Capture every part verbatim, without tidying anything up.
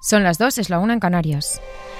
Son las dos, es la una en Canarias.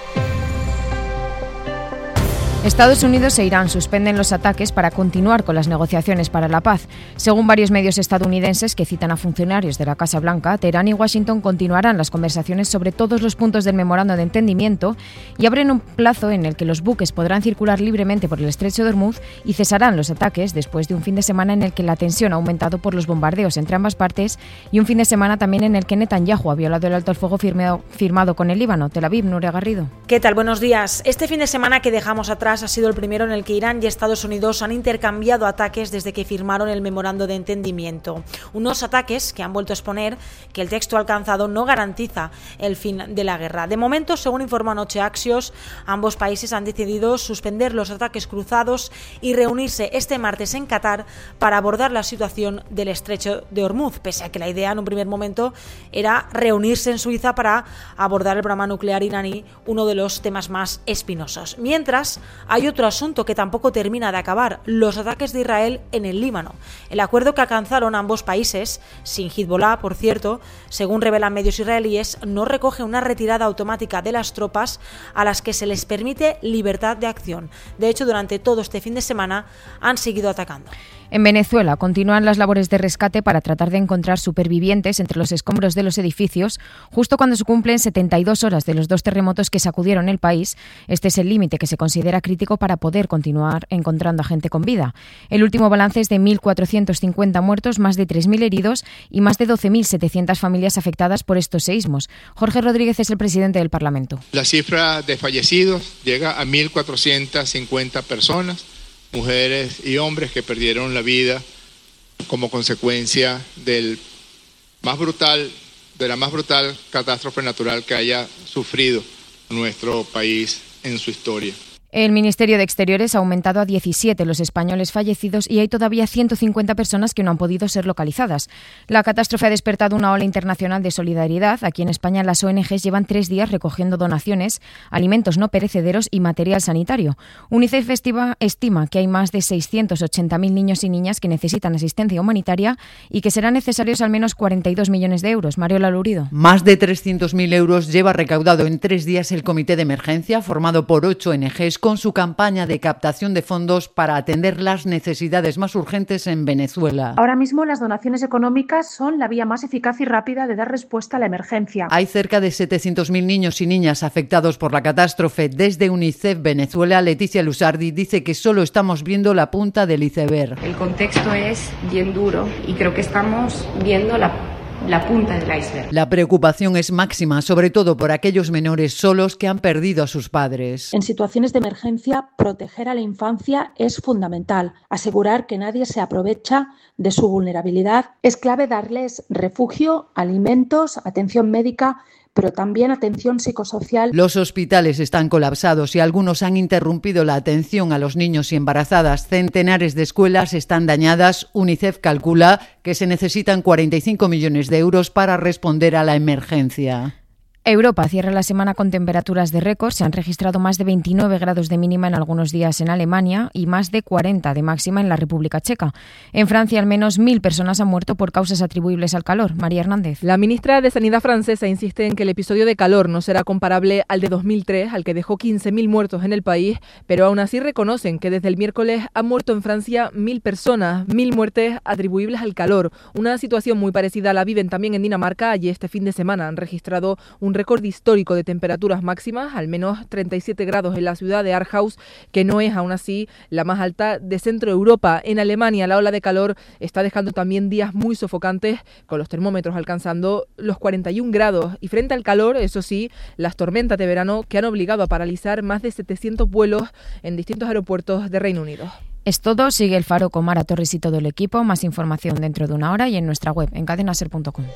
Estados Unidos e Irán suspenden los ataques para continuar con las negociaciones para la paz. Según varios medios estadounidenses que citan a funcionarios de la Casa Blanca, Teherán y Washington continuarán las conversaciones sobre todos los puntos del memorando de entendimiento y abren un plazo en el que los buques podrán circular libremente por el estrecho de Hormuz y cesarán los ataques después de un fin de semana en el que la tensión ha aumentado por los bombardeos entre ambas partes y un fin de semana también en el que Netanyahu ha violado el alto el fuego firmado, firmado con el Líbano. Tel Aviv, Nuria Garrido. ¿Qué tal? Buenos días. Este fin de semana que dejamos atrás ha sido el primero en el que Irán y Estados Unidos han intercambiado ataques desde que firmaron el memorando de entendimiento. Unos ataques que han vuelto a exponer que el texto alcanzado no garantiza el fin de la guerra. De momento, según informó anoche Axios, ambos países han decidido suspender los ataques cruzados y reunirse este martes en Qatar para abordar la situación del estrecho de Hormuz, pese a que la idea en un primer momento era reunirse en Suiza para abordar el programa nuclear iraní, uno de los temas más espinosos. Mientras, hay otro asunto que tampoco termina de acabar, los ataques de Israel en el Líbano. El acuerdo que alcanzaron ambos países, sin Hezbollah, por cierto, según revelan medios israelíes, no recoge una retirada automática de las tropas a las que se les permite libertad de acción. De hecho, durante todo este fin de semana han seguido atacando. En Venezuela continúan las labores de rescate para tratar de encontrar supervivientes entre los escombros de los edificios, justo cuando se cumplen setenta y dos horas de los dos terremotos que sacudieron el país. Este es el límite que se considera crítico para poder continuar encontrando a gente con vida. El último balance es de mil cuatrocientos cincuenta muertos, más de tres mil heridos y más de doce mil setecientas familias afectadas por estos seísmos. Jorge Rodríguez es el presidente del Parlamento. La cifra de fallecidos llega a mil cuatrocientas cincuenta personas. Mujeres y hombres que perdieron la vida como consecuencia del más brutal, de la más brutal catástrofe natural que haya sufrido nuestro país en su historia. El Ministerio de Exteriores ha aumentado a diecisiete los españoles fallecidos y hay todavía ciento cincuenta personas que no han podido ser localizadas. La catástrofe ha despertado una ola internacional de solidaridad. Aquí en España las O N Ges llevan tres días recogiendo donaciones, alimentos no perecederos y material sanitario. UNICEF estima, estima que hay más de seiscientos ochenta mil niños y niñas que necesitan asistencia humanitaria y que serán necesarios al menos cuarenta y dos millones de euros. Mariola Lurido. Más de trescientos mil euros lleva recaudado en tres días el Comité de Emergencia, formado por ocho O N Ges, con su campaña de captación de fondos para atender las necesidades más urgentes en Venezuela. Ahora mismo las donaciones económicas son la vía más eficaz y rápida de dar respuesta a la emergencia. Hay cerca de setecientos mil niños y niñas afectados por la catástrofe. Desde UNICEF Venezuela, Leticia Lusardi dice que solo estamos viendo la punta del iceberg. El contexto es bien duro y creo que estamos viendo la la punta del iceberg. La preocupación es máxima, sobre todo por aquellos menores solos que han perdido a sus padres. En situaciones de emergencia, proteger a la infancia es fundamental. Asegurar que nadie se aprovecha de su vulnerabilidad. Es clave darles refugio, alimentos, atención médica, pero también atención psicosocial. Los hospitales están colapsados y algunos han interrumpido la atención a los niños y embarazadas. Centenares de escuelas están dañadas. UNICEF calcula que se necesitan cuarenta y cinco millones de euros para responder a la emergencia. Europa cierra la semana con temperaturas de récord. Se han registrado más de veintinueve grados de mínima en algunos días en Alemania y más de cuarenta de máxima en la República Checa. En Francia, al menos mil personas han muerto por causas atribuibles al calor. María Hernández. La ministra de Sanidad francesa insiste en que el episodio de calor no será comparable al de dos mil tres, al que dejó quince mil muertos en el país, pero aún así reconocen que desde el miércoles han muerto en Francia mil personas, mil muertes atribuibles al calor. Una situación muy parecida la viven también en Dinamarca. Allí este fin de semana han registrado un récord histórico de temperaturas máximas, al menos treinta y siete grados en la ciudad de Aarhus, que no es aún así la más alta de Centro Europa. En Alemania la ola de calor está dejando también días muy sofocantes, con los termómetros alcanzando los cuarenta y un grados. Y frente al calor, eso sí, las tormentas de verano que han obligado a paralizar más de setecientos vuelos en distintos aeropuertos de Reino Unido. Es todo. Sigue El Faro con Mara Torres y todo el equipo. Más información dentro de una hora y en nuestra web en cadena ser punto com.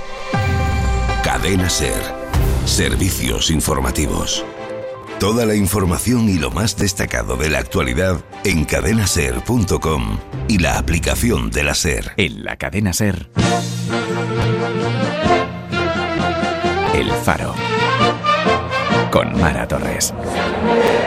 Cadena Ser. Servicios informativos. Toda la información y lo más destacado de la actualidad en cadena ser punto com y la aplicación de la SER. En la Cadena Ser. El Faro. Con Mara Torres.